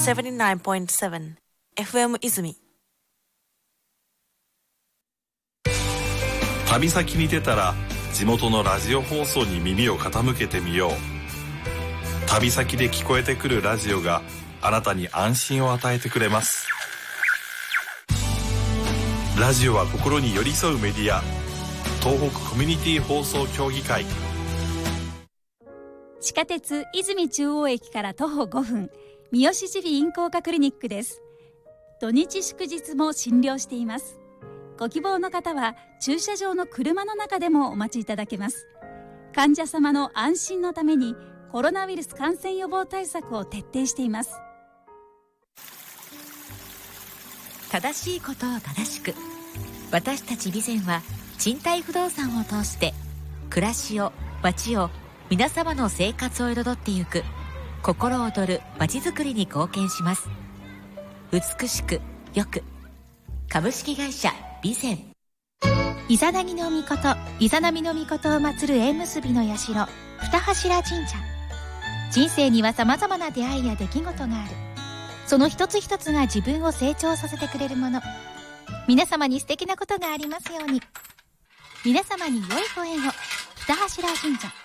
79.7 FM 泉。 旅先に出たら地元のラジオ放送に耳を傾けてみよう。旅先で聞こえてくるラジオがあなたに安心を与えてくれます。ラジオは心に寄り添うメディア。東北コミュニティ放送協議会。 地下鉄泉中央駅から徒歩5分、三好耳鼻咽喉科クリニックです。土日祝日も診療しています。ご希望の方は駐車場の車の中でもお待ちいただけます。患者様の安心のためにコロナウイルス感染予防対策を徹底しています。 正しいことを正しく、私たち備前は賃貸不動産を通して暮らしを、街を、皆様の生活を彩ってゆく心躍る街づくりに貢献します。美しくよく、株式会社備前。 イザナギの御事、イザナミの御事を祀る縁結びの社、二柱神社。人生には様々な出会いや出来事がある。その一つ一つが自分を成長させてくれるもの。皆様に素敵なことがありますように。皆様に良いご縁を。二柱神社。